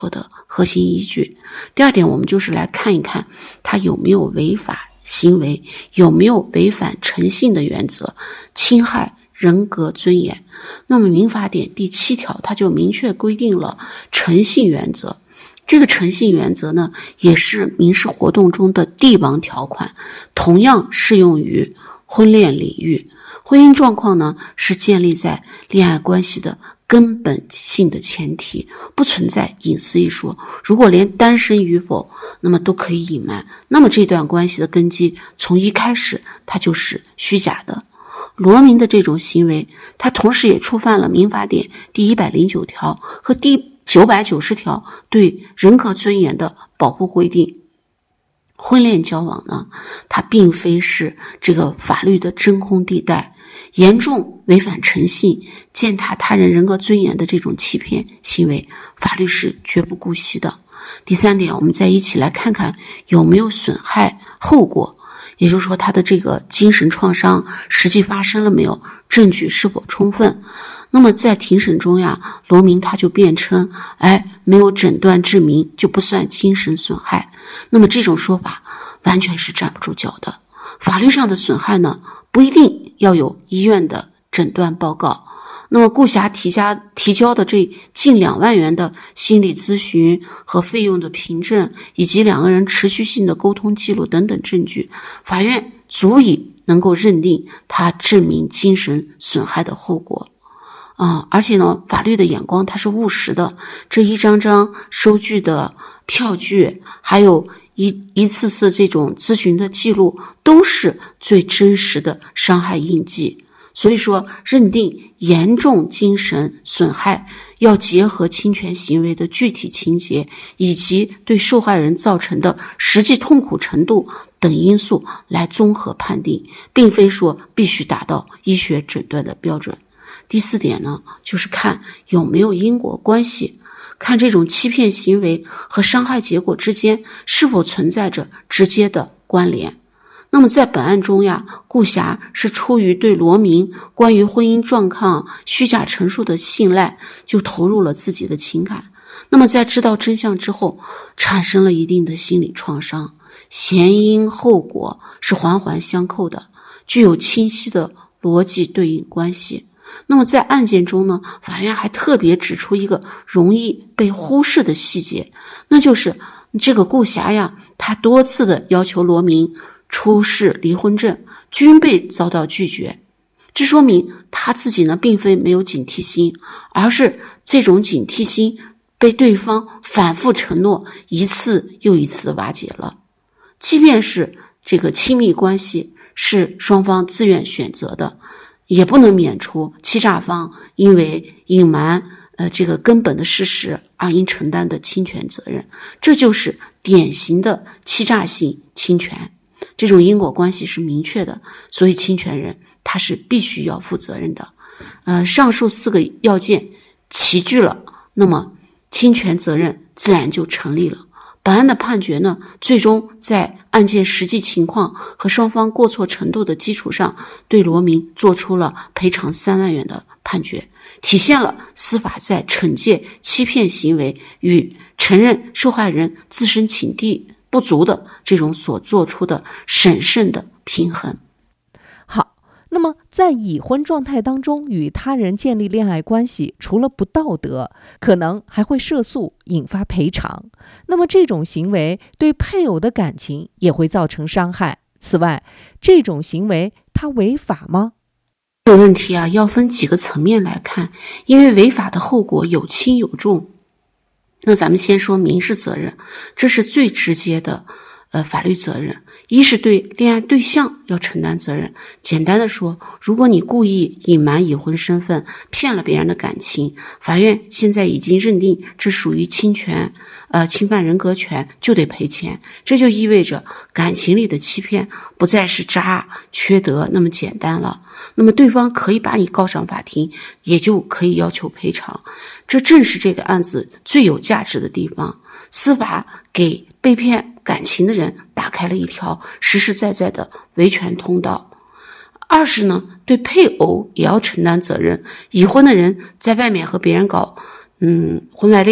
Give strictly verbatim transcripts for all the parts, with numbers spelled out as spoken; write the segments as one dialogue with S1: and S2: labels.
S1: 的核心依据。第二点，我们就是来看一看他有没有违法行为，有没有违反诚信的原则，侵害人格尊严。那么民法典第七条它就明确规定了诚信原则，这个诚信原则呢，也是民事活动中的地绑条款，同样适用于婚恋领域。婚姻状况呢，是建立在恋爱关系的根本性的前提，不存在隐私一说。如果连单身与否那么都可以隐瞒，那么这段关系的根基从一开始它就是虚假的。罗明的这种行为，他同时也触犯了民法典第一百零九条和第九百九十条对人格尊严的保护规定。婚恋交往呢，它并非是这个法律的真空地带，严重违反诚信、践踏他人人格尊严的这种欺骗行为，法律是绝不姑息的。第三点，我们再一起来看看有没有损害后果，也就是说他的这个精神创伤实际发生了没有，证据是否充分。那么在庭审中呀，罗明他就辩称，哎，没有诊断致明就不算精神损害。那么这种说法完全是站不住脚的。法律上的损害呢，不一定要有医院的诊断报告。那么顾霞提交提交的这近两万元的心理咨询和费用的凭证，以及两个人持续性的沟通记录等等证据，法院足以能够认定他致命精神损害的后果。啊，而且呢，法律的眼光它是务实的，这一张张收据的票据，还有一一次次这种咨询的记录，都是最真实的伤害印记。所以说，认定严重精神损害要结合侵权行为的具体情节以及对受害人造成的实际痛苦程度等因素来综合判定，并非说必须达到医学诊断的标准。第四点呢，就是看有没有因果关系，看这种欺骗行为和伤害结果之间是否存在着直接的关联。那么在本案中呀，顾霞是出于对罗明关于婚姻状况虚假陈述的信赖，就投入了自己的情感。那么在知道真相之后，产生了一定的心理创伤，前因后果是环环相扣的，具有清晰的逻辑对应关系。那么在案件中呢，法院还特别指出一个容易被忽视的细节，那就是这个顾霞呀，她多次的要求罗明出示离婚证，均被遭到拒绝。这说明他自己呢并非没有警惕心，而是这种警惕心被对方反复承诺一次又一次的瓦解了。即便是这个亲密关系是双方自愿选择的，也不能免除欺诈方因为隐瞒呃这个根本的事实而应承担的侵权责任。这就是典型的欺诈性侵权，这种因果关系是明确的，所以侵权人他是必须要负责任的。呃，上述四个要件齐聚了，那么侵权责任自然就成立了。本案的判决呢，最终在案件实际情况和双方过错程度的基础上，对罗明做出了赔偿三万元的判决，体现了司法在惩戒欺骗行为与承认受害人自身情地不足的这种所做出的审慎的平衡。
S2: 好，那么在已婚状态当中与他人建立恋爱关系，除了不道德，可能还会涉诉引发赔偿。那么这种行为对配偶的感情也会造成伤害。此外，这种行为它违法吗？
S1: 这个问题啊，要分几个层面来看，因为违法的后果有轻有重。那咱们先说民事责任，这是最直接的呃法律责任。一是对恋爱对象要承担责任，简单的说，如果你故意隐瞒已婚身份，骗了别人的感情，法院现在已经认定这属于侵权呃侵犯人格权，就得赔钱。这就意味着感情里的欺骗不再是渣缺德那么简单了，那么对方可以把你告上法庭，也就可以要求赔偿。这正是这个案子最有价值的地方，司法给被骗感情的人打开了一条实实在在的维权通道。二是呢，对配偶也要承担责任。已婚的人在外面和别人搞嗯婚外恋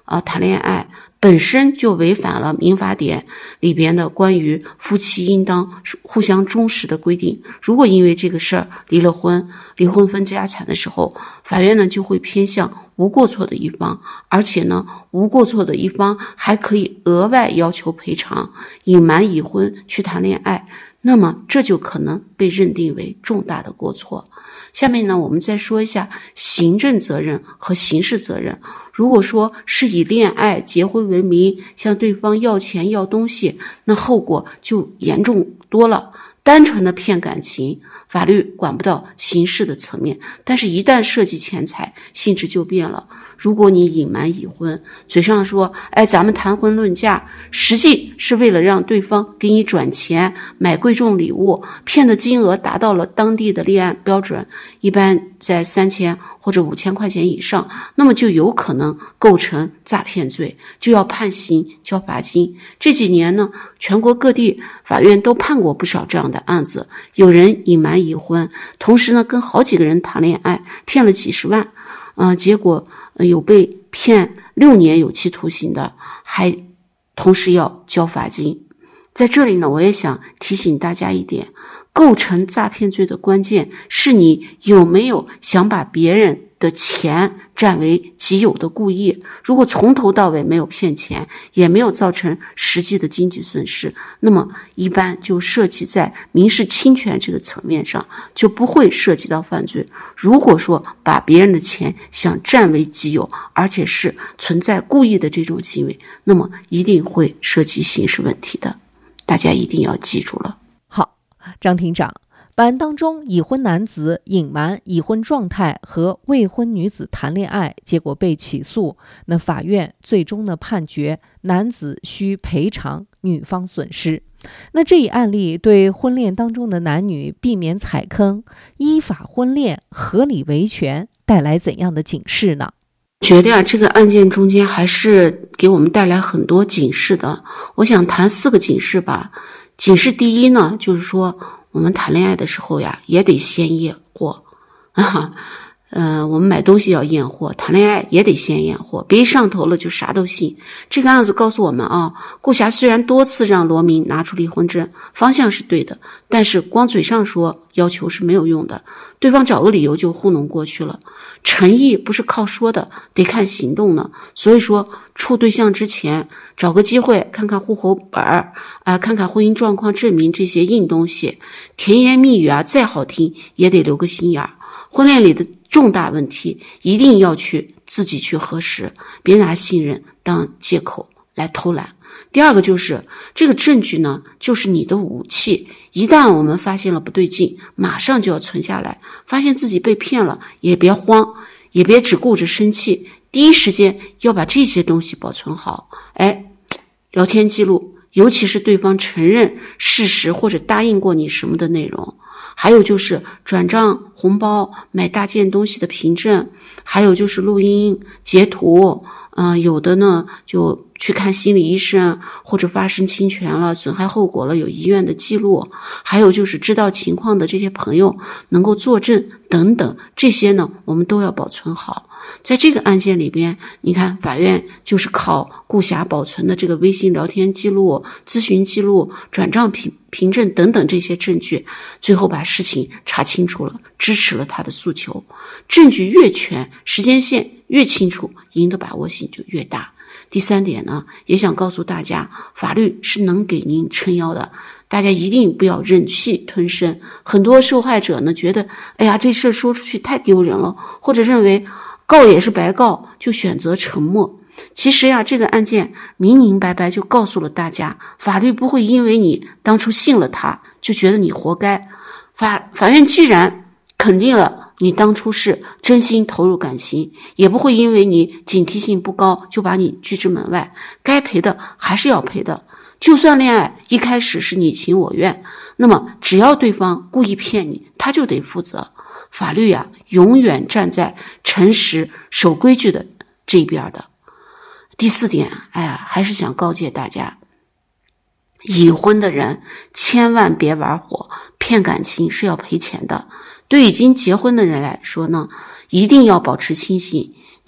S1: 呃谈恋爱，本身就违反了民法典里边的关于夫妻应当互相忠实的规定。如果因为这个事儿离了婚，离婚分家产的时候，法院呢就会偏向无过错的一方，而且呢无过错的一方还可以额外要求赔偿。隐瞒已婚去谈恋爱，那么这就可能被认定为重大的过错。下面呢，我们再说一下行政责任和刑事责任。如果说是以恋爱结婚为名向对方要钱要东西，那后果就严重多了。单纯的骗感情，法律管不到刑事的层面，但是一旦涉及钱财，性质就变了。如果你隐瞒已婚，嘴上说哎咱们谈婚论嫁，实际是为了让对方给你转钱买贵重礼物，骗的金额达到了当地的立案标准，一般在三千或者五千块钱以上，那么就有可能构成诈骗罪，就要判刑交罚金。这几年呢，全国各地法院都判过不少这样的案子，有人隐瞒已婚，同时呢跟好几个人谈恋爱，骗了几十万，呃、结果、呃、有被骗六年有期徒刑的，还同时要交罚金。在这里呢，我也想提醒大家一点，构成诈骗罪的关键是你有没有想把别人的钱占为己有的故意。如果从头到尾没有骗钱，也没有造成实际的经济损失，那么一般就涉及在民事侵权这个层面上，就不会涉及到犯罪。如果说把别人的钱想占为己有，而且是存在故意的这种行为，那么一定会涉及刑事问题的，大家一定要记住了。
S2: 好，张庭长，本案当中，已婚男子隐瞒已婚状态和未婚女子谈恋爱，结果被起诉。那法院最终呢判决男子需赔偿女方损失。那这一案例对婚恋当中的男女避免踩坑、依法婚恋、合理维权带来怎样的警示呢？
S1: 觉得啊，这个案件中间还是给我们带来很多警示的。我想谈四个警示吧。警示第一呢，就是说我们谈恋爱的时候呀，也得先验货啊。呃，我们买东西要验货，谈恋爱也得先验货，别一上头了就啥都信。这个案子告诉我们啊，顾霞虽然多次让罗明拿出离婚证，方向是对的，但是光嘴上说要求是没有用的，对方找个理由就糊弄过去了。诚意不是靠说的，得看行动呢。所以说，处对象之前，找个机会看看户口本儿啊、呃，看看婚姻状况证明这些硬东西。甜言蜜语啊，再好听也得留个心眼儿。婚恋里的重大问题一定要去自己去核实，别拿信任当借口来偷懒。第二个就是这个证据呢，就是你的武器，一旦我们发现了不对劲，马上就要存下来。发现自己被骗了也别慌，也别只顾着生气，第一时间要把这些东西保存好。哎，聊天记录，尤其是对方承认事实或者答应过你什么的内容，还有就是转账、红包、买大件东西的凭证，还有就是录音、截图，嗯、呃，有的呢就去看心理医生，或者发生侵权了、损害后果了，有医院的记录，还有就是知道情况的这些朋友能够作证等等，这些呢我们都要保存好。在这个案件里边，你看法院就是靠顾霞保存的这个微信聊天记录、咨询记录、转账凭凭证等等这些证据，最后把事情查清楚了，支持了他的诉求。证据越全，时间线越清楚，赢的把握性就越大。第三点呢，也想告诉大家，法律是能给您撑腰的，大家一定不要忍气吞声。很多受害者呢觉得，哎呀，这事说出去太丢人了，或者认为告也是白告，就选择沉默。其实呀，这个案件明明白白就告诉了大家，法律不会因为你当初信了他就觉得你活该。法法院既然肯定了你当初是真心投入感情，也不会因为你警惕性不高就把你拒之门外，该赔的还是要赔的。就算恋爱一开始是你情我愿，那么只要对方故意骗你，他就得负责。法律呀、啊，永远站在诚实守规矩的这边的。第四点，哎呀，还是想告诫大家，已婚的人千万别玩火，骗感情是要赔钱的。对已经结婚的人来说呢，一定要保持清醒。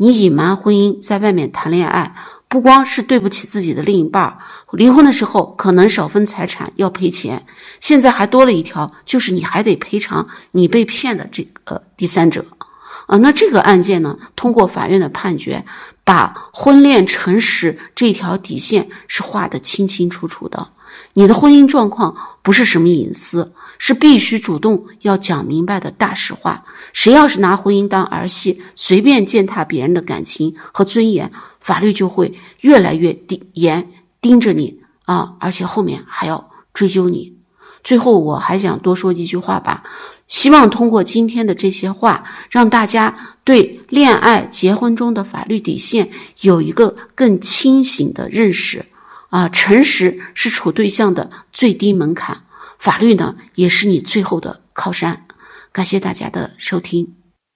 S1: 你隐瞒婚姻，在外面谈恋爱，不光是对不起自己的另一半，离婚的时候可能少分财产要赔钱，现在还多了一条，就是你还得赔偿你被骗的这个第三者啊。那这个案件呢，通过法院的判决，把婚恋诚实这条底线是画得清清楚楚的。你的婚姻状况不是什么隐私，是必须主动要讲明白的大实话。谁要是拿婚姻当儿戏，随便践踏别人的感情和尊严，法律就会越来越严盯着你啊，而且后面还要追究你。最后我还想多说一句话吧，希望通过今天的这些话，让大家对恋爱结婚中的法律底线有一个更清醒的认识啊，诚实是处对象的最低门槛，法律呢也是你最后的靠山。感谢大家的收听。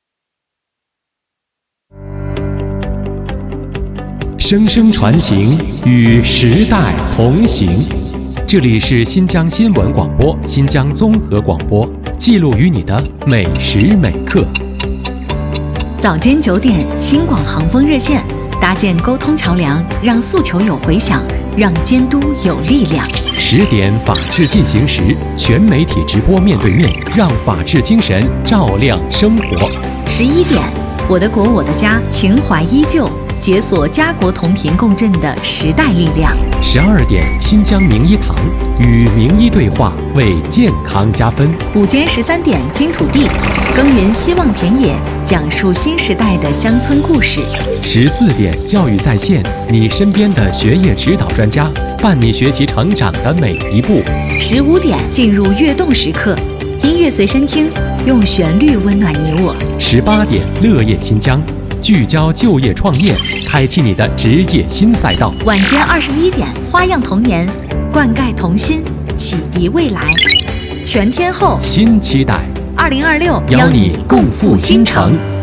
S3: 声声传情，与时代同行。这里是新疆新闻广播、新疆综合广播，记录于你的每时每刻。
S4: 早间九点，新广航风热线，搭建沟通桥梁，让诉求有回响，让监督有力量。
S3: 十点，法治进行时，全媒体直播面对面，让法治精神照亮生活。
S4: 十一点，我的国我的家，情怀依旧，解锁家国同频共振的时代力量。
S3: 十二点，新疆名医堂，与名医对话，为健康加分。
S4: 午间十三点，金土地，耕耘希望田野，讲述新时代的乡村故事。
S3: 十四点，教育在线，你身边的学业指导专家，伴你学习成长的每一步。
S4: 十五点，进入跃动时刻，音乐随身听，用旋律温暖你我。
S3: 十八点，乐业新疆，聚焦就业创业，开启你的职业新赛道。
S4: 晚间二十一点，花样童年，灌溉童心，启迪未来。全天候
S3: 新期待，
S4: 二零二六，
S3: 邀你共赴新城。